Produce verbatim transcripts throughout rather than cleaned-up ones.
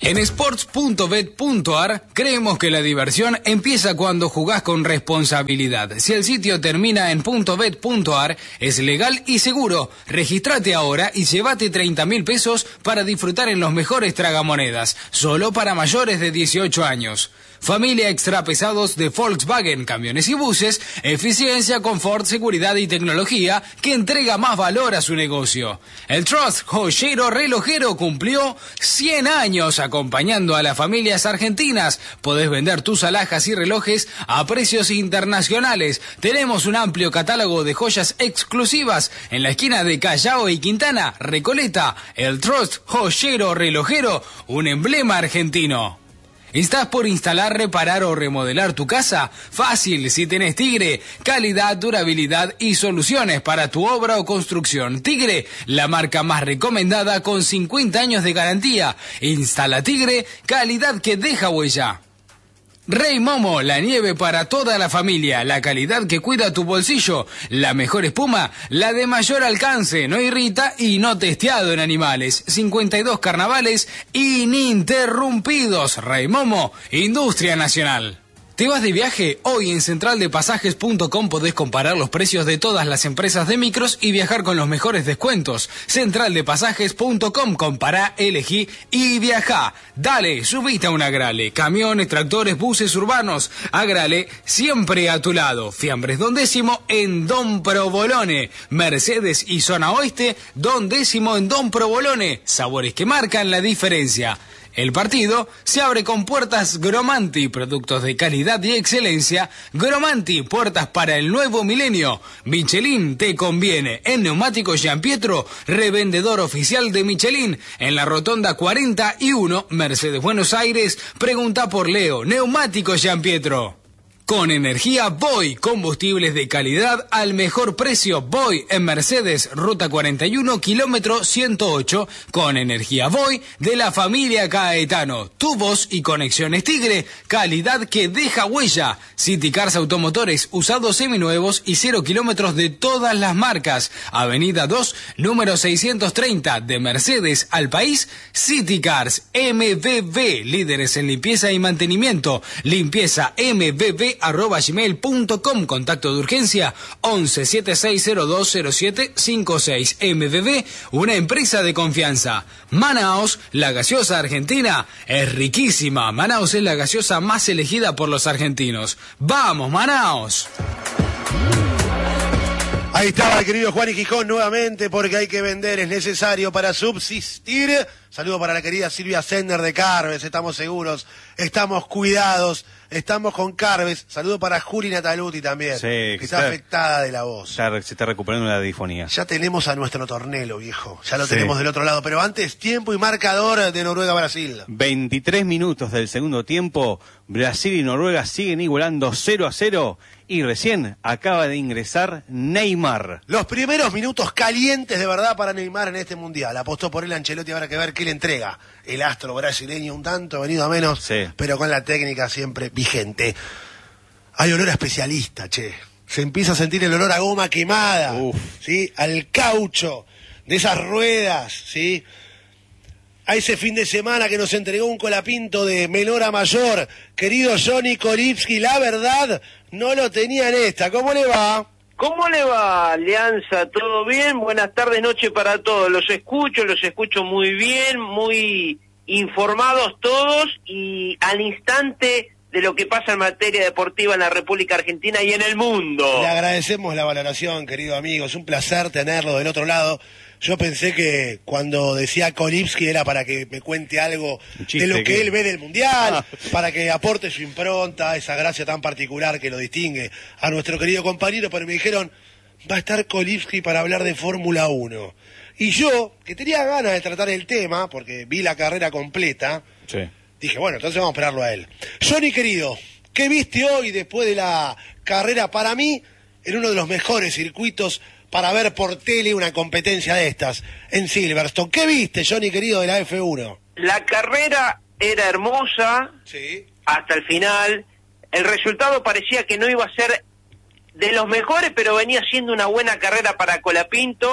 En sports punto bet punto a r creemos que la diversión empieza cuando jugás con responsabilidad. Si el sitio termina en .bet punto a r, es legal y seguro. Regístrate ahora y llévate treinta mil pesos para disfrutar en los mejores tragamonedas, solo para mayores de dieciocho años. Familia extra pesados de Volkswagen, camiones y buses, eficiencia, confort, seguridad y tecnología que entrega más valor a su negocio. El Trust Joyero Relojero cumplió cien años acompañando a las familias argentinas. Podés vender tus alhajas y relojes a precios internacionales. Tenemos un amplio catálogo de joyas exclusivas en la esquina de Callao y Quintana, Recoleta. El Trust Joyero Relojero, un emblema argentino. ¿Estás por instalar, reparar o remodelar tu casa? Fácil, si tenés Tigre. Calidad, durabilidad y soluciones para tu obra o construcción. Tigre, la marca más recomendada con cincuenta años de garantía. Instala Tigre, calidad que deja huella. Rey Momo, la nieve para toda la familia, la calidad que cuida tu bolsillo, la mejor espuma, la de mayor alcance, no irrita y no testeado en animales. cincuenta y dos carnavales ininterrumpidos. Rey Momo, Industria Nacional. ¿Te vas de viaje? Hoy en central de pasajes punto com podés comparar los precios de todas las empresas de micros y viajar con los mejores descuentos. central de pasajes punto com, compará, elegí y viajá. Dale, subite a un Agrale. Camiones, tractores, buses urbanos. Agrale, siempre a tu lado. Fiambres Don Décimo en Don Provolone. Mercedes y Zona Oeste, Don Décimo en Don Provolone. Sabores que marcan la diferencia. El partido se abre con puertas Gromanti, productos de calidad y excelencia. Gromanti, puertas para el nuevo milenio. Michelin te conviene. En Neumáticos Gianpietro, revendedor oficial de Michelin. En la Rotonda cuarenta y uno, Mercedes Buenos Aires, pregunta por Leo. Neumáticos Gianpietro. Con energía Voy, combustibles de calidad al mejor precio. Voy en Mercedes, ruta cuarenta y uno, kilómetro ciento ocho. Con energía Voy de la familia Caetano. Tubos y conexiones Tigre, calidad que deja huella. City Cars Automotores, usados seminuevos y cero kilómetros de todas las marcas. Avenida dos, número seiscientos treinta, de Mercedes al país. City Cars M V B, líderes en limpieza y mantenimiento. Limpieza M V B arroba gmail punto com. Contacto de urgencia once, setenta y seis cero dos cero siete cincuenta y seis. M V B, una empresa de confianza. Manaos, la gaseosa argentina, es riquísima. Manaos es la gaseosa más elegida por los argentinos. ¡Vamos, Manaos! Ahí estaba el querido Juan y Gijón nuevamente, porque hay que vender, es necesario para subsistir. Saludo para la querida Silvia Sender de Carves, estamos seguros, estamos cuidados, estamos con Carves. Saludo para Juli Nataluti también, sí, que está, está afectada de la voz. Está, se está recuperando la difonía. Ya tenemos a nuestro tornelo, viejo, ya lo sí. tenemos del otro lado, pero antes, tiempo y marcador de Noruega-Brasil. veintitrés minutos del segundo tiempo, Brasil y Noruega siguen igualando cero a cero. Y recién acaba de ingresar Neymar. Los primeros minutos calientes de verdad para Neymar en este mundial. Apostó por él Ancelotti, habrá que ver qué le entrega. El astro brasileño un tanto, venido a menos, sí. pero con la técnica siempre vigente. Hay olor a especialista, che. Se empieza a sentir el olor a goma quemada, Uf. ¿sí? Al caucho de esas ruedas, ¿sí? A ese fin de semana que nos entregó un colapinto de menor a mayor, querido Johnny Kolipski, la verdad, no lo tenía en esta. ¿Cómo le va? ¿Cómo le va, Alianza? ¿Todo bien? Buenas tardes, noche para todos. Los escucho, los escucho muy bien, muy informados todos y al instante de lo que pasa en materia deportiva en la República Argentina y en el mundo. Le agradecemos la valoración, querido amigo. Es un placer tenerlo del otro lado. Yo pensé que cuando decía Kolipski era para que me cuente algo de lo que, que él ve del Mundial, ah. para que aporte su impronta, esa gracia tan particular que lo distingue a nuestro querido compañero, pero me dijeron, va a estar Kolipski para hablar de Fórmula uno. Y yo, que tenía ganas de tratar el tema, porque vi la carrera completa, sí. dije, bueno, entonces vamos a esperarlo a él. Johnny, querido, ¿qué viste hoy después de la carrera? Para mí, en uno de los mejores circuitos para ver por tele una competencia de estas en Silverstone. ¿Qué viste, Johnny, querido, de la F uno? La carrera era hermosa, sí. hasta el final. El resultado parecía que no iba a ser de los mejores, pero venía siendo una buena carrera para Colapinto.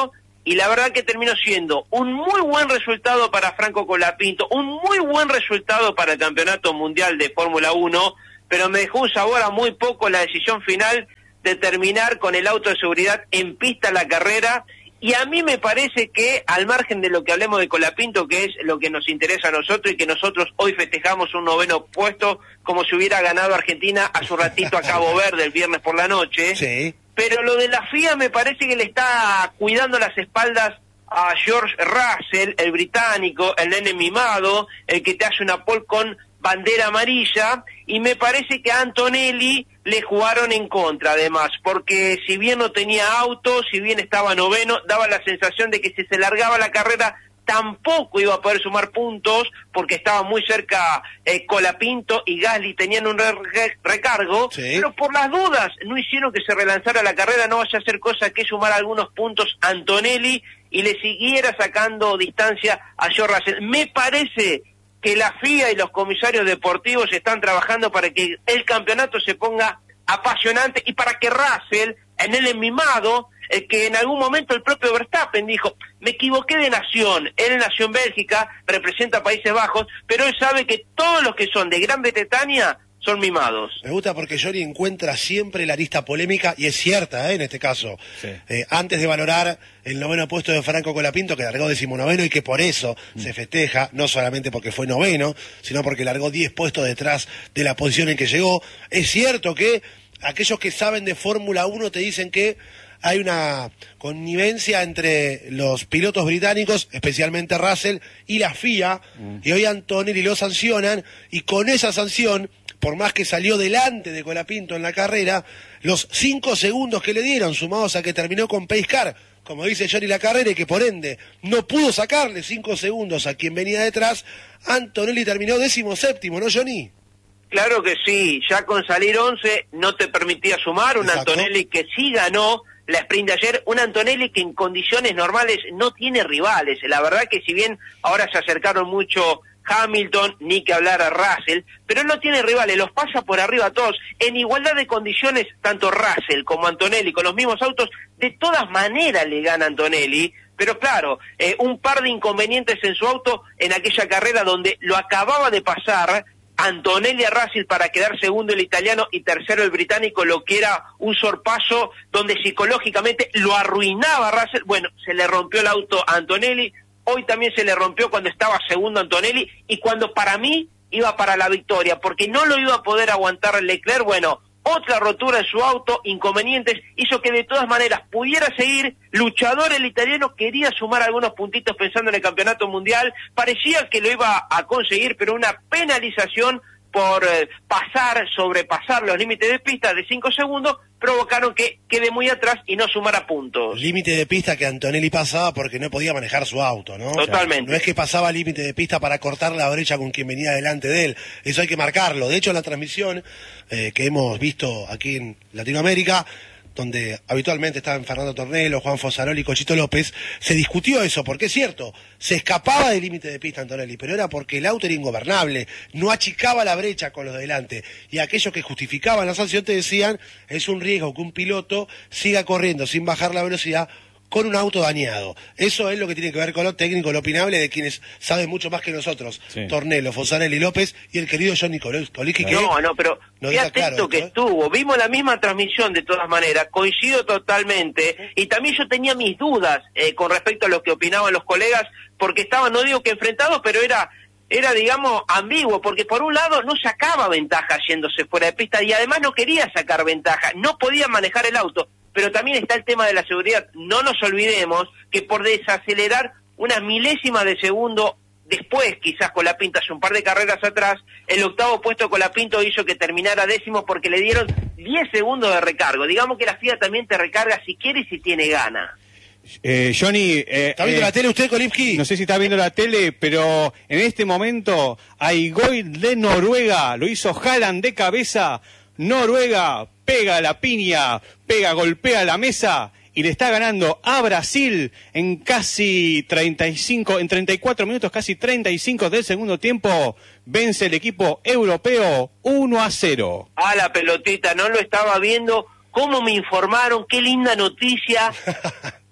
y la verdad que terminó siendo un muy buen resultado para Franco Colapinto, un muy buen resultado para el Campeonato Mundial de Fórmula uno, pero me dejó un sabor a muy poco la decisión final de terminar con el auto de seguridad en pista la carrera. Y a mí me parece que, al margen de lo que hablemos de Colapinto, que es lo que nos interesa a nosotros y que nosotros hoy festejamos un noveno puesto como si hubiera ganado Argentina a su ratito a Cabo Verde el viernes por la noche, sí. Pero lo de la F I A me parece que le está cuidando las espaldas a George Russell, el británico, el nene mimado, el que te hace una pole con bandera amarilla, y me parece que a Antonelli le jugaron en contra además, porque si bien no tenía auto, si bien estaba noveno, daba la sensación de que si se largaba la carrera tampoco iba a poder sumar puntos, porque estaba muy cerca eh, Colapinto y Gasly tenían un re re recargo, sí. Pero por las dudas no hicieron que se relanzara la carrera, no vaya a hacer cosa que sumar algunos puntos a Antonelli y le siguiera sacando distancia a George Russell. Me parece que la F I A y los comisarios deportivos están trabajando para que el campeonato se ponga apasionante y para que Russell, en el enmimado, eh, que en algún momento el propio Verstappen dijo, me equivoqué de nación, él nació en Bélgica, representa Países Bajos, pero él sabe que todos los que son de Gran Bretaña son mimados. Me gusta porque Johnny encuentra siempre la arista polémica, y es cierta, ¿eh? En este caso. Sí. Eh, antes de valorar el noveno puesto de Franco Colapinto, que largó decimonoveno y que por eso mm. se festeja, no solamente porque fue noveno, sino porque largó diez puestos detrás de la posición en que llegó. Es cierto que aquellos que saben de Fórmula uno te dicen que hay una connivencia entre los pilotos británicos, especialmente Russell, y la F I A, mm. y hoy Antonelli lo sancionan, y con esa sanción, por más que salió delante de Colapinto en la carrera, los cinco segundos que le dieron, sumados a que terminó con pace car, como dice Johnny la carrera, y que por ende no pudo sacarle cinco segundos a quien venía detrás, Antonelli terminó décimo séptimo, ¿no, Johnny? Claro que sí, ya con salir once no te permitía sumar, un Exacto. Antonelli que sí ganó la sprint de ayer, un Antonelli que en condiciones normales no tiene rivales. La verdad que si bien ahora se acercaron mucho Hamilton, ni que hablar a Russell, pero él no tiene rivales, los pasa por arriba a todos, en igualdad de condiciones, tanto Russell como Antonelli, con los mismos autos, de todas maneras le gana Antonelli, pero claro, eh, un par de inconvenientes en su auto en aquella carrera donde lo acababa de pasar Antonelli a Russell para quedar segundo el italiano y tercero el británico, lo que era un sorpaso donde psicológicamente lo arruinaba a Russell. Bueno, se le rompió el auto a Antonelli, hoy también se le rompió cuando estaba segundo Antonelli y cuando para mí iba para la victoria, porque no lo iba a poder aguantar Leclerc. Bueno, otra rotura en su auto, inconvenientes, hizo que de todas maneras pudiera seguir. Luchador el italiano, quería sumar algunos puntitos pensando en el campeonato mundial, parecía que lo iba a conseguir, pero una penalización por eh, pasar, sobrepasar los límites de pista de cinco segundos, provocaron que quede muy atrás y no sumara puntos. Límite de pista que Antonelli pasaba porque no podía manejar su auto, ¿no? Totalmente. O sea, no es que pasaba límite de pista para cortar la brecha con quien venía delante de él, eso hay que marcarlo. De hecho, en la transmisión eh, que hemos visto aquí en Latinoamérica, donde habitualmente estaban Fernando Tornello, Juan Fosaroli y Cochito López, se discutió eso, porque es cierto, se escapaba del límite de pista Antonelli, pero era porque el auto era ingobernable, no achicaba la brecha con los de delante, y aquellos que justificaban la sanción te decían, es un riesgo que un piloto siga corriendo sin bajar la velocidad con un auto dañado. Eso es lo que tiene que ver con lo técnico, lo opinable de quienes saben mucho más que nosotros. Sí. Tornello, Fosarelli, López y el querido Johnny Colicchi. No, no, pero qué atento que estuvo. Vimos la misma transmisión de todas maneras, coincido totalmente, y también yo tenía mis dudas eh, con respecto a lo que opinaban los colegas, porque estaban, no digo que enfrentados, pero era... era, digamos, ambiguo, porque por un lado no sacaba ventaja yéndose fuera de pista y además no quería sacar ventaja, no podía manejar el auto, pero también está el tema de la seguridad. No nos olvidemos que por desacelerar unas milésimas de segundo después, quizás Colapinto hace un par de carreras atrás, el octavo puesto Colapinto hizo que terminara décimo porque le dieron diez segundos de recargo. Digamos que la F I A también te recarga si quiere y si tiene ganas. Eh, Johnny, eh, ¿está viendo eh, la tele usted, Kolimski? No sé si está viendo la tele, pero en este momento Aigoy de Noruega, lo hizo Haaland de cabeza, Noruega pega la piña, pega, golpea la mesa y le está ganando a Brasil en casi treinta y cinco, en treinta y cuatro minutos, casi treinta y cinco del segundo tiempo, vence el equipo europeo uno a cero. Ah, la pelotita, no lo estaba viendo, cómo me informaron, qué linda noticia.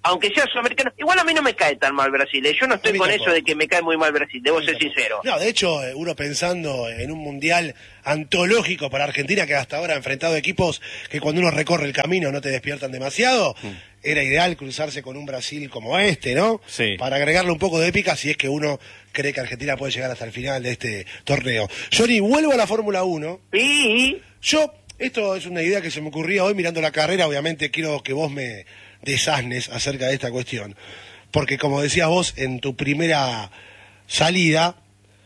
aunque sea sudamericano, igual a mí no me cae tan mal Brasil, ¿eh? Yo no estoy con tampoco. Eso de que me cae muy mal Brasil, debo ser tampoco. Sincero. No, de hecho, uno pensando en un mundial antológico para Argentina, que hasta ahora ha enfrentado equipos que cuando uno recorre el camino no te despiertan demasiado, mm. era ideal cruzarse con un Brasil como este, ¿no? Sí. Para agregarle un poco de épica si es que uno cree que Argentina puede llegar hasta el final de este torneo. Johnny, vuelvo a la Fórmula uno. Sí. Yo, esto es una idea que se me ocurría hoy mirando la carrera, obviamente quiero que vos me desasnes acerca de esta cuestión. Porque como decías vos, en tu primera salida,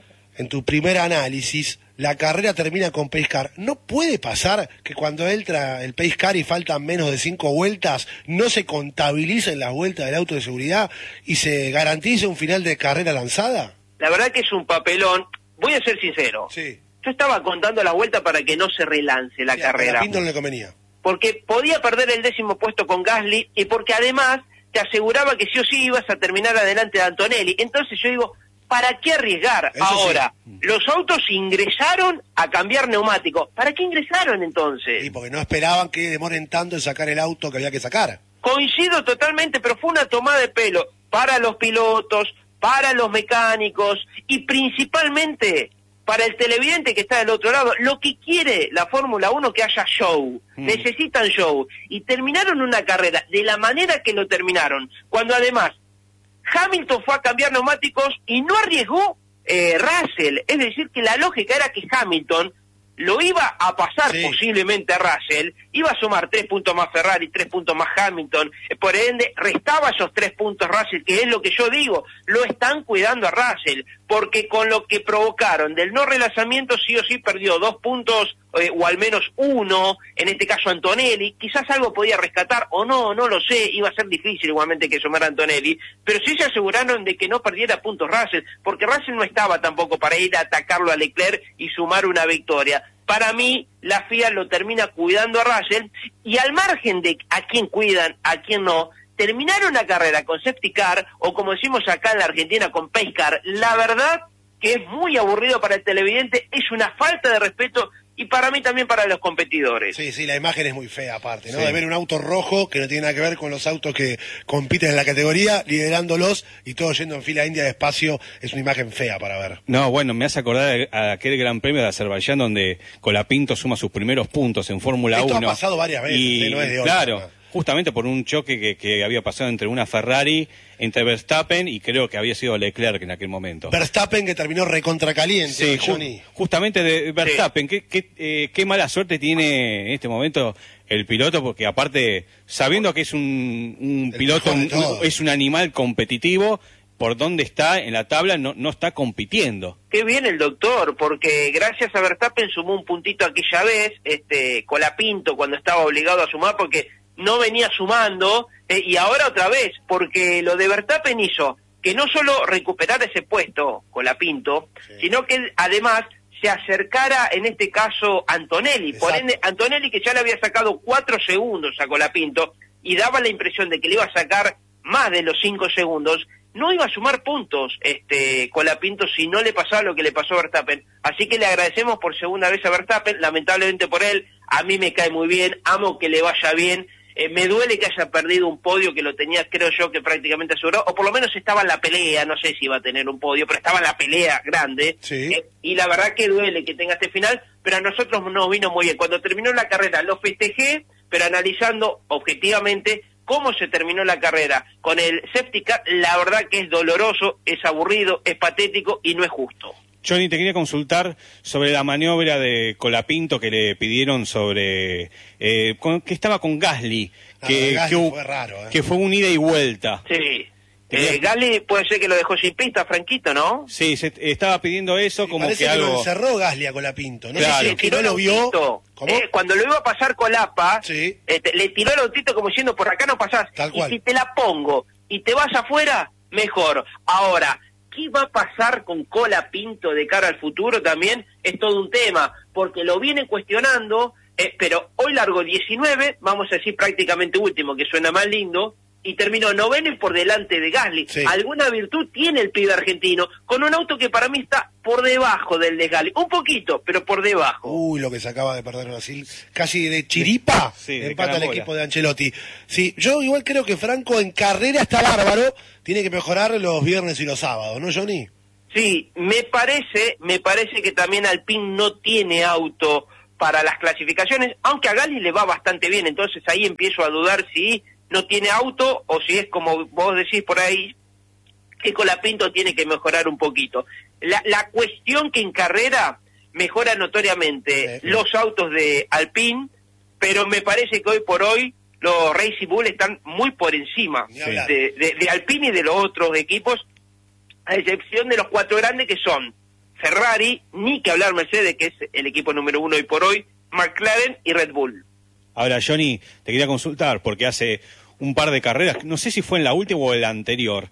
en tu primer análisis, la carrera termina con pace car. ¿No puede pasar que cuando entra el pace car y faltan menos de cinco vueltas, no se contabilicen las vueltas del auto de seguridad y se garantice un final de carrera lanzada? La verdad que es un papelón. Voy a ser sincero. Sí. Yo estaba contando la vuelta para que no se relance la sí, carrera. A Pinto no le convenía. Porque podía perder el décimo puesto con Gasly y porque además te aseguraba que sí o sí ibas a terminar adelante de Antonelli. Entonces yo digo, ¿para qué arriesgar? Eso ahora, sí. Los autos ingresaron a cambiar neumáticos. ¿Para qué ingresaron entonces? Sí, porque no esperaban que demoren tanto en sacar el auto que había que sacar. Coincido totalmente, pero fue una tomada de pelo para los pilotos, para los mecánicos y principalmente para el televidente que está del otro lado. Lo que quiere la Fórmula uno que haya show, mm. necesitan show, y terminaron una carrera de la manera que lo terminaron, cuando además Hamilton fue a cambiar neumáticos y no arriesgó eh, Russell, es decir que la lógica era que Hamilton lo iba a pasar sí. posiblemente a Russell, iba a sumar tres puntos más Ferrari, tres puntos más Hamilton, por ende restaba esos tres puntos Russell, que es lo que yo digo, lo están cuidando a Russell, porque con lo que provocaron del no relanzamiento sí o sí perdió dos puntos, eh, o al menos uno, en este caso Antonelli, quizás algo podía rescatar o no, no lo sé, iba a ser difícil igualmente que sumara Antonelli, pero sí se aseguraron de que no perdiera puntos Russell, porque Russell no estaba tampoco para ir a atacarlo a Leclerc y sumar una victoria. Para mí, la F I A lo termina cuidando a Russell, y al margen de a quién cuidan, a quién no, terminar una carrera con safety car, o como decimos acá en la Argentina, con pace car, la verdad que es muy aburrido para el televidente, es una falta de respeto, y para mí también para los competidores. Sí, sí, la imagen es muy fea aparte, ¿no? Sí. De ver un auto rojo que no tiene nada que ver con los autos que compiten en la categoría, liderándolos y todos yendo en fila india despacio, es una imagen fea para ver. No, bueno, me hace acordar a aquel Gran Premio de Azerbaiyán donde Colapinto suma sus primeros puntos en Fórmula uno. Esto ha pasado varias veces, y, no es de hoy. Claro. ¿no? Justamente por un choque que, que había pasado entre una Ferrari, entre Verstappen y creo que había sido Leclerc en aquel momento. Verstappen que terminó recontracaliente, sí, Johnny. Ju justamente de Verstappen, sí. qué, qué, eh, qué mala suerte tiene en este momento el piloto, porque aparte, sabiendo que es un, un piloto, un, es un animal competitivo, por dónde está en la tabla no, no está compitiendo. Qué bien el doctor, porque gracias a Verstappen sumó un puntito aquella vez, este Colapinto cuando estaba obligado a sumar, porque no venía sumando, eh, y ahora otra vez, porque lo de Verstappen hizo que no solo recuperara ese puesto, Colapinto, sí. sino que además se acercara, en este caso, Antonelli. Exacto. Por ende, Antonelli que ya le había sacado cuatro segundos a Colapinto, y daba la impresión de que le iba a sacar más de los cinco segundos, no iba a sumar puntos este Colapinto si no le pasaba lo que le pasó a Verstappen. Así que le agradecemos por segunda vez a Verstappen, lamentablemente por él, a mí me cae muy bien, amo que le vaya bien. Eh, me duele que haya perdido un podio que lo tenía, creo yo, que prácticamente asegurado, o por lo menos estaba en la pelea, no sé si iba a tener un podio, pero estaba en la pelea grande, sí. eh, y la verdad que duele que tenga este final, pero a nosotros nos vino muy bien. Cuando terminó la carrera lo festejé, pero analizando objetivamente cómo se terminó la carrera con el safety car, la verdad que es doloroso, es aburrido, es patético y no es justo. Johnny, te quería consultar sobre la maniobra de Colapinto que le pidieron sobre... Eh, con, que estaba con Gasly, que, ah, Gasly que, fue raro, ¿eh? que fue un ida y vuelta. Sí. Eh, Gasly puede ser que lo dejó sin pista, Franquito, ¿no? Sí, se estaba pidiendo eso, sí, como parece que, que algo... lo encerró Gasly a Colapinto, ¿no? Claro. sé si es que no lo vio. Eh, cuando lo iba a pasar Colapa, sí. este, le tiró el autito como diciendo, por acá no pasás. Tal y cual. si te la pongo y te vas afuera, mejor. Ahora, ¿qué va a pasar con Colapinto de cara al futuro? También es todo un tema, porque lo vienen cuestionando, eh, pero hoy largó diecinueve, vamos a decir prácticamente último, que suena más lindo, y terminó noveno y por delante de Gasly. Sí. Alguna virtud tiene el pibe argentino, con un auto que para mí está por debajo del de Gasly. Un poquito, pero por debajo. Uy, lo que se acaba de perder Brasil. Casi de chiripa Sí, de empata el carambola. equipo de Ancelotti. Sí, yo igual creo que Franco en carrera está bárbaro. Tiene que mejorar los viernes y los sábados, ¿no, Johnny? Sí, me parece, me parece que también Alpine no tiene auto para las clasificaciones, aunque a Gasly le va bastante bien, entonces ahí empiezo a dudar si no tiene auto o si es como vos decís por ahí, que Colapinto tiene que mejorar un poquito. La, la cuestión que en carrera mejora notoriamente Sí. los autos de Alpine, pero me parece que hoy por hoy los Racing Bull están muy por encima Ni hablar. de, de, de Alpine y de los otros equipos, a excepción de los cuatro grandes que son Ferrari, ni que hablar Mercedes, que es el equipo número uno hoy por hoy, McLaren y Red Bull. Ahora, Johnny, te quería consultar, porque hace un par de carreras, no sé si fue en la última o en la anterior,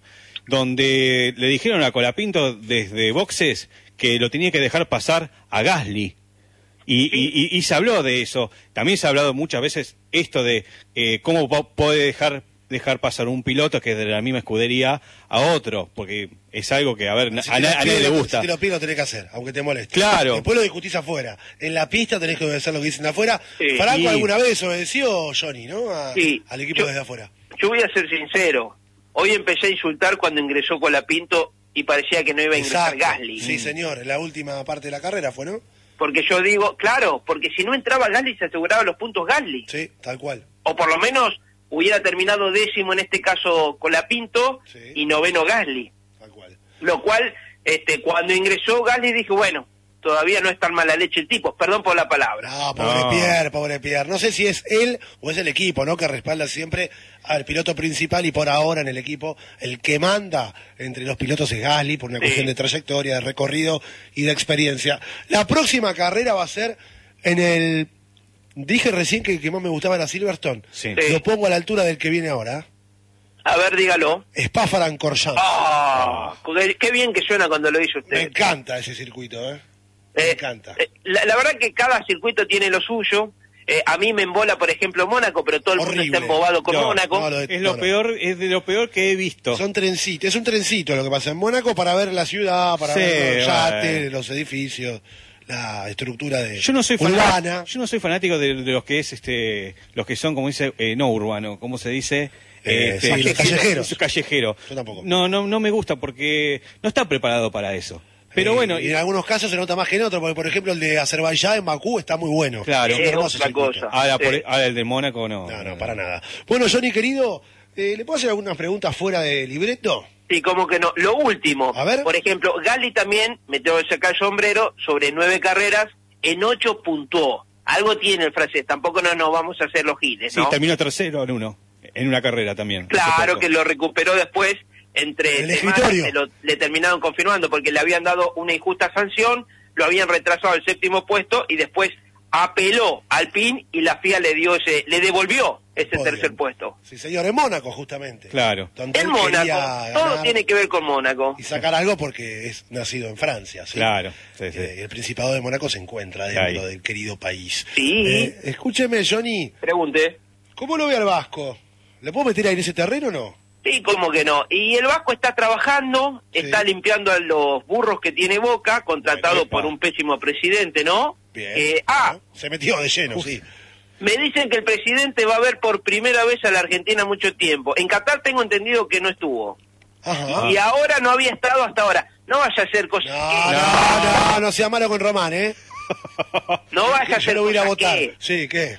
donde le dijeron a Colapinto desde boxes que lo tenía que dejar pasar a Gasly. Y, y, y, y se habló de eso. También se ha hablado muchas veces esto de eh, cómo po- puede dejar dejar pasar un piloto que es de la misma escudería a otro, porque es algo que, a ver, Si a, te lo na- a nadie pide, le lo- gusta. Si te lo pide, lo tenés que hacer, aunque te moleste. Claro. Después lo discutís afuera. En la pista tenés que obedecer lo que dicen de afuera. Sí. Franco Y- alguna vez obedeció, Johnny, ¿no? A- Sí. Al equipo Yo- desde afuera. Yo voy a ser sincero, hoy empecé a insultar cuando ingresó Colapinto y parecía que no iba a ingresar Exacto. Gasly. Sí, señor. En la última parte de la carrera fue, ¿no? Porque yo digo, claro, porque si no entraba Gasly se aseguraba los puntos Gasly. Sí, tal cual. O por lo menos hubiera terminado décimo en este caso Colapinto Sí. y noveno Gasly. Tal cual. Lo cual, este, cuando ingresó Gasly dije, bueno, todavía no es tan mala leche el tipo, perdón por la palabra. No, pobre No. Pierre, pobre Pierre. No sé si es él o es el equipo, ¿no? Que respalda siempre al piloto principal y por ahora en el equipo el que manda entre los pilotos es Gasly por una Sí. cuestión de trayectoria, de recorrido y de experiencia. La próxima carrera va a ser en el... Dije recién que el que más me gustaba era Silverstone. Sí. Sí. Lo pongo a la altura del que viene ahora. A ver, dígalo. Spa-Francorchamps. Ah, qué- qué bien que suena cuando lo dice usted. Me encanta ese circuito, ¿eh? Me Eh, encanta. eh, la, la verdad que cada circuito tiene lo suyo. Eh, a mí me embola, por ejemplo, Mónaco, pero todo el mundo Horrible. está embobado con No, Mónaco. no, lo de- Es lo no, no. peor, es de lo peor que he visto. Son trencitos, es un trencito lo que pasa en Mónaco para ver la ciudad, para Sí, ver los yates, bueno. los edificios, la estructura de Yo no soy urbana. fanático, yo no soy fanático de, de los que es este, los que son como dice eh, no urbano, ¿cómo se dice? Eh, sí, los callejero. callejeros. Callejero. Yo tampoco. No, no, no me gusta porque no está preparado para eso. Pero Eh, bueno, y en algunos casos se nota más que en otros, porque por ejemplo el de Azerbaiyán en Bakú está muy bueno. Claro. Es un Es hermoso otra circuito. cosa. ahora, por- Sí. ahora el de Mónaco no. No, no, para nada. Bueno, Johnny querido, eh, ¿le puedo hacer algunas preguntas fuera de libreto? Sí, como que no. Lo último, A ver. por ejemplo, Gasly también, me tengo que sacar el sombrero, sobre nueve carreras, en ocho puntuó. Algo tiene el francés, tampoco no nos vamos a hacer los giles, Sí, ¿no? terminó tercero en uno, en una carrera también. Claro Hace que poco. lo recuperó después, entre El semanas escritorio. se lo- le terminaron confirmando porque le habían dado una injusta sanción, lo habían retrasado al séptimo puesto y después apeló al P I N y la F I A le dio ese, le devolvió ese Podio. tercer puesto. Sí, señor, en Mónaco justamente. Claro. Donde En él Mónaco, quería todo ganar tiene que ver con Mónaco. y sacar algo porque es nacido en Francia, ¿sí? Claro, sí, sí. Eh, el Principado de Mónaco se encuentra dentro Ahí. del querido país. Sí. Eh, escúcheme, Johnny, Pregunte. ¿cómo lo ve al Vasco? ¿Le puedo meter ahí en ese terreno o no? Sí, como que no. Y el Vasco está trabajando, Sí. está limpiando a los burros que tiene Boca, contratado Epa. por un pésimo presidente, ¿no? Bien. Eh, ah, ¿no? Se metió de lleno, sí. me dicen que el presidente va a ver por primera vez a la Argentina mucho tiempo. En Qatar tengo entendido que no estuvo. Ajá. Y ahora no había estado hasta ahora. No vaya a hacer cosas No, que... no, no, no sea malo con Román, ¿eh? No vaya a Yo hacer lo voy a ir a cosas votar. que, Sí, ¿qué?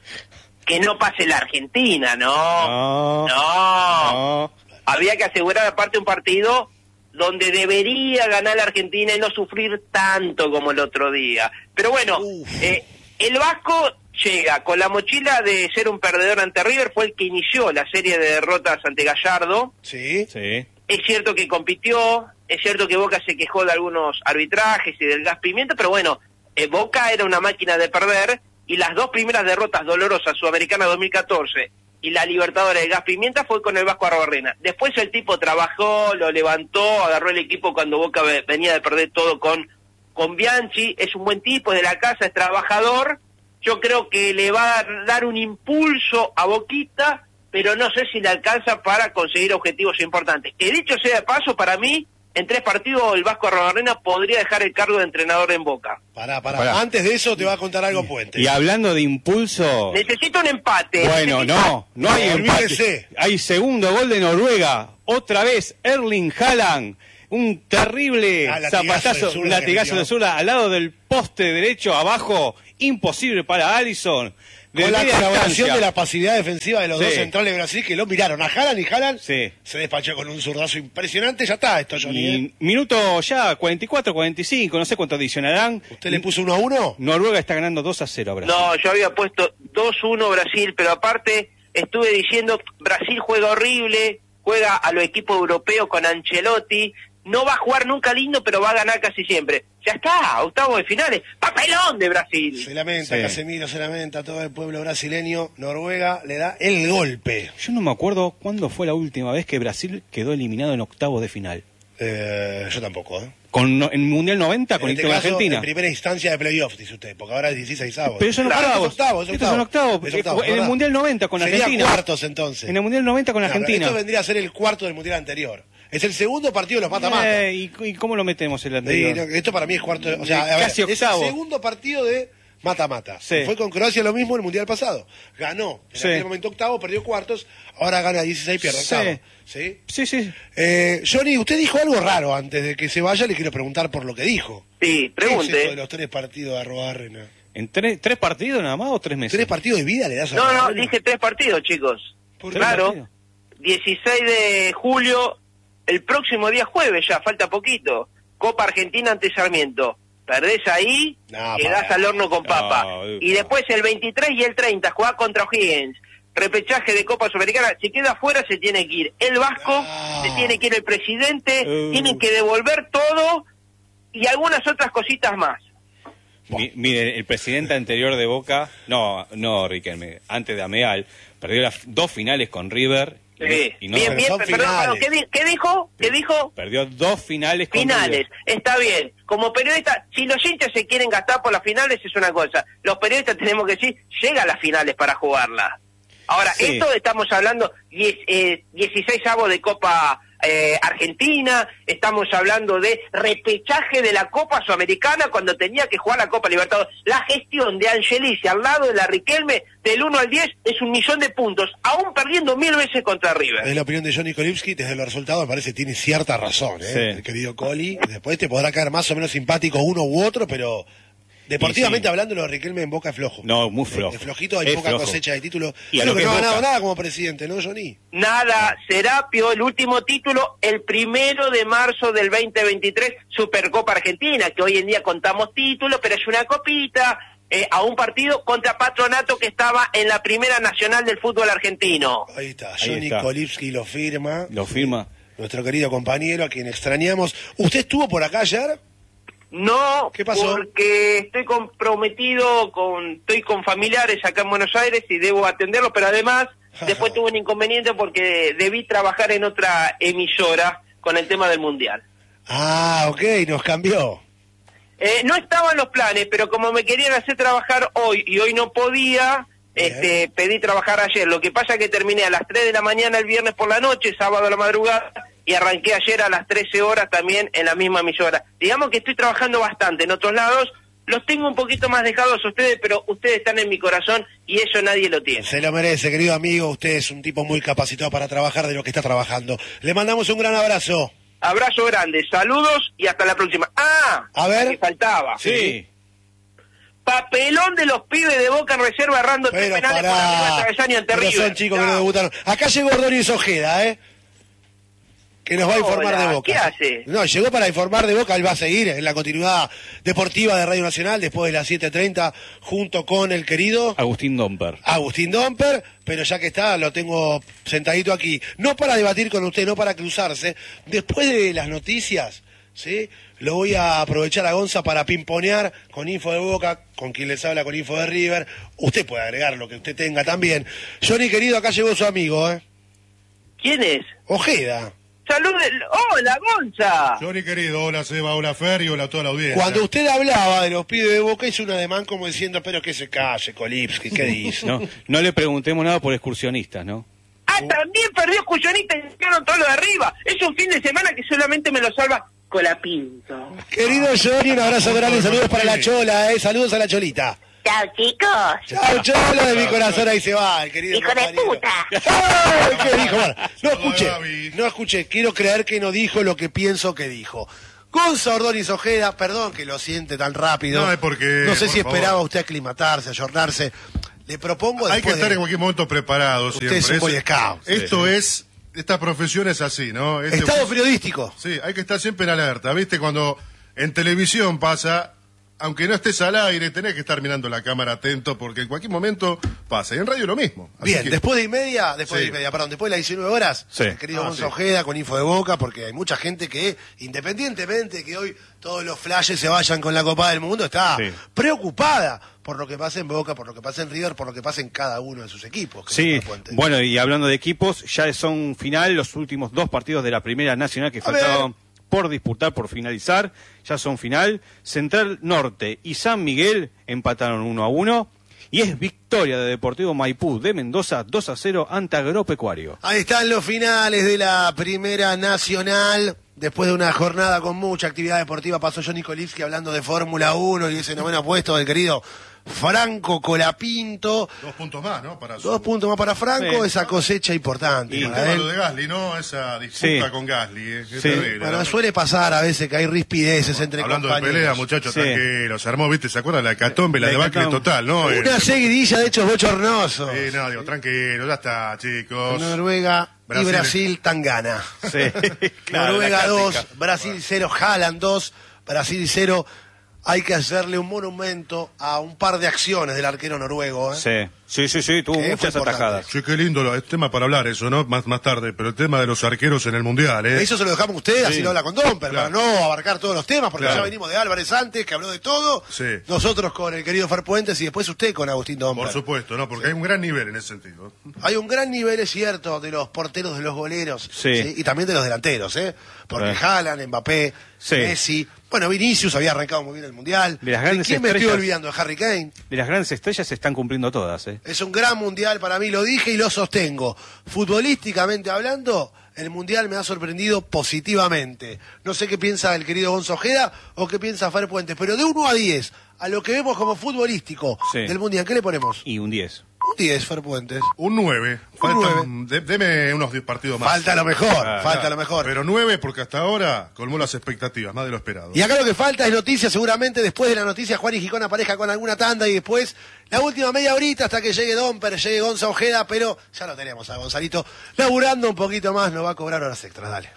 que no pase la Argentina, no. No. No. No. Había que asegurar aparte un partido donde debería ganar la Argentina y no sufrir tanto como el otro día. Pero bueno, Uf. eh, el Vasco llega con la mochila de ser un perdedor ante River, fue el que inició la serie de derrotas ante Gallardo. Sí. Sí. Es cierto que compitió, es cierto que Boca se quejó de algunos arbitrajes y del gas pimienta, pero bueno, eh, Boca era una máquina de perder y las dos primeras derrotas dolorosas, Sudamericana dos mil catorce y la Libertadores de gas pimienta, fue con el Vasco Arbarrena. Después el tipo trabajó, lo levantó, agarró el equipo cuando Boca ve- venía de perder todo con, con Bianchi, es un buen tipo, es de la casa, es trabajador. Yo creo que le va a dar un impulso a Boquita pero no sé si le alcanza para conseguir objetivos importantes. Que dicho sea de paso, para mí, en tres partidos el Vasco Arrobarrena podría dejar el cargo de entrenador en Boca. Pará, pará, Pará. antes de eso te va a contar algo Puente. Y hablando de impulso... Necesito un empate. Bueno, Necesito... no, no hay No, empate. olvídese. Hay segundo gol de Noruega. Otra vez Erling Haaland. Un terrible Ah, latigazo zapatazo, de zurda un que latigazo metió. de zurda al lado del poste derecho, abajo. Imposible para Alisson. De Con la media colaboración distancia. de la pasividad defensiva de los Sí. dos centrales de Brasil que lo miraron a Haaland y Haaland Sí. se despachó con un zurdazo impresionante. Ya está esto, Johnny. ¿eh? Y minuto ya, cuarenta y cuatro, cuarenta y cinco, no sé cuánto adicionarán. ¿Usted le puso uno a uno? Noruega está ganando dos a cero a Brasil. No, yo había puesto dos uno Brasil, pero aparte estuve diciendo, Brasil juega horrible, juega a los equipos europeos con Ancelotti, no va a jugar nunca lindo, pero va a ganar casi siempre. Ya está, octavos de finales, papelón de Brasil. Se lamenta, Sí. Casemiro se lamenta, todo el pueblo brasileño. Noruega le da el golpe. Yo no me acuerdo cuándo fue la última vez que Brasil quedó eliminado en octavos de final. Eh, yo tampoco, ¿eh? Con no- en Mundial noventa En con, este con caso, Argentina. en primera instancia de playoff, dice usted, porque ahora es dieciséis avos. Pero eso no Claro, octavos. es octavo, es Estos octavo. son octavos. Es octavo, En el ¿verdad? Mundial noventa con Sería Argentina. cuartos entonces. En el Mundial noventa con No, pero Argentina. esto vendría a ser el cuarto del mundial anterior. Es el segundo partido de los mata-mata. Eh, ¿y, ¿Y cómo lo metemos el Sí, anterior? no, esto para mí es cuarto, o sea, Eh, a ver, casi es el octavo. segundo partido de mata-mata. Sí. Fue con Croacia lo mismo en el mundial pasado. Ganó, en Sí. aquel momento octavo, perdió cuartos, ahora gana dieciséis, pierde Sí. octavo. ¿Sí? Sí, sí. Eh, Johnny, usted dijo algo raro antes de que se vaya, le quiero preguntar por lo que dijo. Sí, ¿Qué es esto pregunte. de los tres partidos de Arrobarrena? ¿En tres, tres partidos nada más o tres meses? ¿Tres partidos de vida le das a No, no, Arrobarrena? dije tres partidos, chicos. ¿Por ¿Tres Claro, partidos? dieciséis de julio, el próximo día jueves ya, falta poquito. Copa Argentina ante Sarmiento. Perdés ahí, No, quedás pará. al horno con papa. No, ufa. y después el veintitrés y el treinta jugás contra O'Higgins. Repechaje de Copa Sudamericana. Si queda afuera se tiene que ir el Vasco, Ah. se tiene que ir el presidente, Uh. tienen que devolver todo y algunas otras cositas más. Mi- mire, el presidente anterior de Boca, no, no, Riquelme, antes de Ameal, perdió las dos finales con River y, Sí. y no, bien, pero bien, son perdón, perdón, finales. ¿qué, di- qué dijo? ¿Qué dijo? perdió dos finales con Finales, River. está bien. Como periodista, si los hinchas se quieren gastar por las finales es una cosa. Los periodistas tenemos que decir, llega a las finales para jugarlas. Ahora, Sí. esto estamos hablando diez, eh, dieciséis avos de Copa eh, Argentina, estamos hablando de repechaje de la Copa Sudamericana cuando tenía que jugar la Copa Libertadores. La gestión de Angelici al lado de la Riquelme del uno al diez es un millón de puntos, aún perdiendo mil veces contra River. Es la opinión de Johnny Kolipski, desde los resultados me parece que tiene cierta razón, ¿eh? Sí. El querido Coli. Después te podrá caer más o menos simpático uno u otro, pero deportivamente Y sí. hablando, lo de Riquelme en Boca es flojo. No, muy flojo. Es flojito, hay Es poca flojo. cosecha de títulos. Y a Creo lo que que no ha es ganado Boca. nada como presidente, ¿no, Johnny? Nada, Serapio, el último título, el primero de marzo del veinte veintitrés, Supercopa Argentina, que hoy en día contamos títulos, pero es una copita, eh, a un partido contra Patronato que estaba en la primera nacional del fútbol argentino. Ahí está, Ahí Johnny está. Kolipski lo firma. Lo firma. Nuestro querido compañero, a quien extrañamos. ¿Usted estuvo por acá ayer? No, ¿Qué pasó? porque estoy comprometido con, estoy con familiares acá en Buenos Aires y debo atenderlos, pero además después tuve un inconveniente porque debí trabajar en otra emisora con el tema del Mundial. Ah, ok, nos cambió. Eh, no estaban los planes, pero como me querían hacer trabajar hoy y hoy no podía, Bien. este, pedí trabajar ayer. Lo que pasa es que terminé a las tres de la mañana el viernes por la noche, sábado a la madrugada, y arranqué ayer a las trece horas también en la misma emisora. Digamos que estoy trabajando bastante en otros lados, los tengo un poquito más dejados a ustedes, pero ustedes están en mi corazón y eso nadie lo tiene. Se lo merece, querido amigo. Usted es un tipo muy capacitado para trabajar de lo que está trabajando. Le mandamos un gran abrazo. Abrazo grande, saludos y hasta la próxima. Ah, A ver. me faltaba. Sí. Papelón de los pibes de Boca en reserva errando tres Pero penales por arriba del pará. travesaño ante Pero River. son chicos que no Chao. debutaron. Acá llegó Ordóñez Ojeda, ¿eh? Que nos va a informar Hola, de Boca. ¿qué hace? No, llegó para informar de Boca. Él va a seguir en la continuidad deportiva de Radio Nacional después de las siete treinta junto con el querido Agustín Domper. Agustín Domper, pero ya que está, lo tengo sentadito aquí. No para debatir con usted, no para cruzarse. Después de las noticias, ¿sí? Lo voy a aprovechar a Gonza para pimponear con info de Boca, con quien les habla con info de River. Usted puede agregar lo que usted tenga también. Johnny, querido, acá llegó su amigo, ¿eh? ¿Quién es? Ojeda. ¡Saluden! ¡Hola, Gonza! Johnny querido, hola Seba, hola Fer y hola a toda la audiencia. Cuando usted hablaba de los pibes de Boca, hizo un ademán como diciendo, pero que se calle, Kolipski, ¿qué dice? No, no le preguntemos nada por excursionistas, ¿no? Ah, también perdió Cuyonita y sacaron todo lo de arriba. Es un fin de semana que solamente me lo salva Colapinto. Querido Johnny, un abrazo grande y saludos para la Chola, eh. Saludos a la Cholita. Chao, chicos. Chao, Chola de mi corazón, ahí se va, el querido Hijo de compañero. puta. Ay, ¿qué dijo? Bueno, no escuché, no escuché. Quiero creer que no dijo lo que pienso que dijo. Gonza Ordóñez Ojeda, perdón que lo siente tan rápido. No, es porque... No sé si por esperaba favor. usted aclimatarse, ayornarse. Le propongo Hay que después estar de... en cualquier momento preparado Usted siempre. es un Boy Eso- Scout. Esto es... Esta profesión es así, ¿no? Este- Estado periodístico. Sí, hay que estar siempre en alerta. ¿Viste? Cuando en televisión pasa, aunque no estés al aire, tenés que estar mirando la cámara atento porque en cualquier momento pasa. Y en radio lo mismo. Así Bien, que- después de y media, después Sí. de y media, perdón, después de las diecinueve horas, Sí. el querido Ah, Gonza sí. Ojeda con Info de Boca, porque hay mucha gente que, independientemente que hoy todos los flashes se vayan con la Copa del Mundo, está Sí. preocupada por lo que pasa en Boca, por lo que pasa en River, por lo que pasa en cada uno de sus equipos. que Sí, son Puente. bueno, y hablando de equipos, ya son final los últimos dos partidos de la Primera Nacional que A faltaban por disputar, por finalizar, ya son final. Central Norte y San Miguel empataron uno a uno. Y es victoria de Deportivo Maipú de Mendoza dos a cero ante Agropecuario. Ahí están los finales de la Primera Nacional. Después de una jornada con mucha actividad deportiva, pasó Johnny Kolipski hablando de Fórmula uno y ese noveno puesto del querido Franco Colapinto. Dos puntos más, ¿no? Para su- Dos puntos más para Franco, Sí. esa cosecha importante. Y El para tema él. lo de Gasly, ¿no? Esa disputa Sí. con Gasly. eh, qué Sí. terrible, Bueno, ¿no? suele pasar a veces que hay rispideces entre Hablando de compañeros. pelea, muchachos, Sí. tranquilo. Se armó, ¿viste? ¿Se acuerdan? La hecatombe, la La debacle hecatombe. total, ¿no? Eh, Una seguidilla de hechos bochornosos. eh, no, digo, tranquilo, ya está, chicos. Noruega Brasil. y Brasil tan gana. Sí, claro, Noruega la dos, clásica. Brasil cero, Haaland dos, Brasil cero. Hay que hacerle un monumento a un par de acciones del arquero noruego. ¿eh? Sí, sí, sí, sí, tuvo Que fue muchas importante. atajadas. Sí, qué lindo lo- es tema para hablar eso, ¿no? Más, más tarde, pero el tema de los arqueros en el Mundial, ¿eh? Eso se lo dejamos a usted, así Sí. lo habla con Domper, Claro. para no abarcar todos los temas, porque Claro. ya venimos de Álvarez antes, que habló de todo. Sí. Nosotros con el querido Fer Puentes y después usted con Agustín Domper. Por supuesto, ¿no? Porque hay un gran nivel en ese sentido. Hay un gran nivel, es cierto, de los porteros, de los goleros. Sí. Y también de los delanteros, ¿eh? Porque Sí. Haaland, Mbappé, Sí. Messi. Bueno, Vinicius había arrancado muy bien el Mundial. De las ¿De grandes quién me estoy estrellas. olvidando? De Harry Kane. De las grandes estrellas se están cumpliendo todas, ¿eh? Es un gran Mundial para mí, lo dije y lo sostengo. Futbolísticamente hablando, el Mundial me ha sorprendido positivamente. No sé qué piensa el querido Gonzo Ojeda o qué piensa Fer Puentes, pero de uno a diez, a lo que vemos como futbolístico Sí. del Mundial, ¿qué le ponemos? Y un diez. Un diez, Fer Puentes. Un nueve. Faltan, de- deme unos diez partidos más. Falta lo mejor, Ah, falta ah, lo mejor. Pero nueve porque hasta ahora colmó las expectativas, más de lo esperado. Y acá lo que falta es noticia, seguramente después de la noticia Juan y Gijón aparezca con alguna tanda y después la última media horita hasta que llegue Domper, llegue Gonza Ojeda, pero ya lo tenemos a Gonzalito laburando un poquito más, nos va a cobrar horas extras, dale.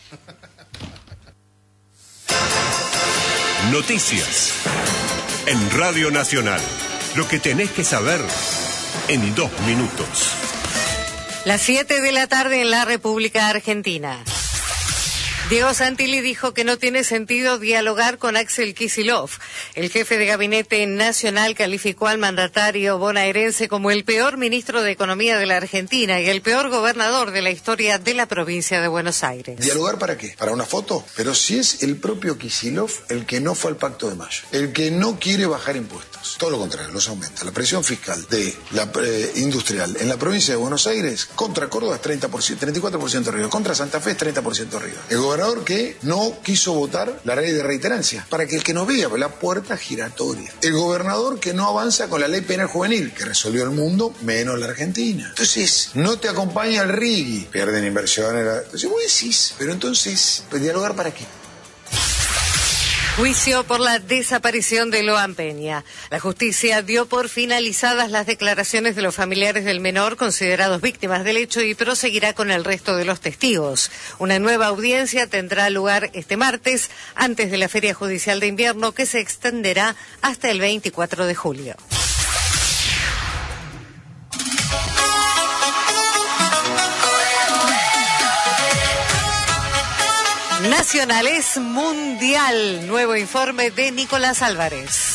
Noticias. En Radio Nacional. Lo que tenés que saber en dos minutos. Las siete de la tarde en la República Argentina. Diego Santilli dijo que no tiene sentido dialogar con Axel Kicillof. El jefe de gabinete nacional calificó al mandatario bonaerense como el peor ministro de Economía de la Argentina y el peor gobernador de la historia de la provincia de Buenos Aires. ¿Dialogar para qué? ¿Para una foto? Pero si es el propio Kicillof el que no fue al Pacto de Mayo, el que no quiere bajar impuestos, todo lo contrario, los aumenta. La presión fiscal de la eh, industrial en la provincia de Buenos Aires contra Córdoba es treinta por ciento, treinta y cuatro por ciento arriba, contra Santa Fe es treinta por ciento arriba. El gobernador que no quiso votar la ley de reiterancia, para que el que no vea la puerta giratoria. El gobernador que no avanza con la ley penal juvenil, que resolvió el mundo menos la Argentina. Entonces, no te acompaña el Rigui, pierden inversiones. Entonces vos decís, pero entonces, ¿pues dialogar para qué? Juicio por la desaparición de Loan Peña. La justicia dio por finalizadas las declaraciones de los familiares del menor considerados víctimas del hecho y proseguirá con el resto de los testigos. Una nueva audiencia tendrá lugar este martes antes de la Feria Judicial de Invierno que se extenderá hasta el veinticuatro de julio. Nacional es mundial. Nuevo informe de Nicolás Álvarez.